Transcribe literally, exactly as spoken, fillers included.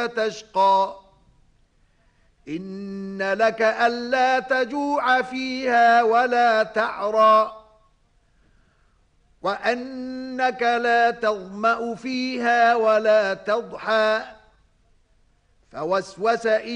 تشقى إن لك ألا تجوع فيها ولا تعرى وأنك لا تظمأ فيها ولا تضحى فوسوس